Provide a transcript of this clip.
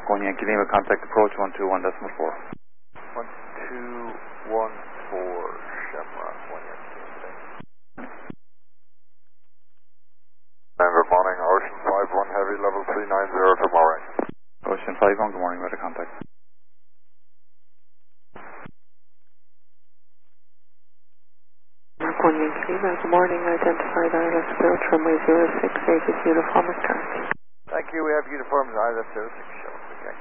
One Yankee Lima, contact approach 121.4. 1214, Shamrock, 1 Yankee Lima. And good morning, Ocean 51 Heavy, level 390 to Mooring. Ocean 51, good morning, weather contact. Mark 1 Yankee Lima, good morning, identified ILS approach runway 06, Vegas uniform return. Thank you, we have uniforms ILS 06 show.